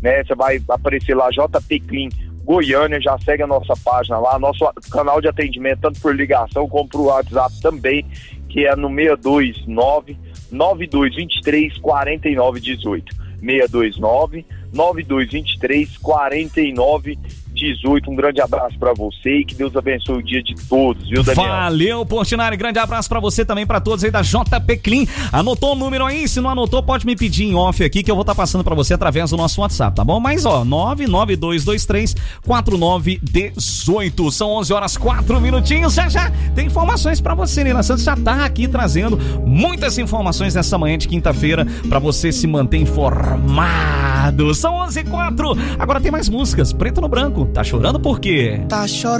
né? Você vai aparecer lá, JP Clean Goiânia, já segue a nossa página lá, nosso canal de atendimento, tanto por ligação como por WhatsApp também, que é no 629-9223-4918. 629-9223-4918. Um grande abraço pra você e que Deus abençoe o dia de todos, viu, Daniel? Valeu, Portinari, grande abraço pra você também, pra todos aí da JP Clean. Anotou o número aí? Se não anotou, pode me pedir em off aqui que eu vou estar passando pra você através do nosso WhatsApp, tá bom? Mas ó, 99223-4918. São 11h04. Já tem informações pra você, Nina Santos já tá aqui trazendo muitas informações nessa manhã de quinta-feira pra você se manter informado. São 11h04. Agora tem mais músicas. Preto no Branco. Tá chorando por quê? Tá chorando.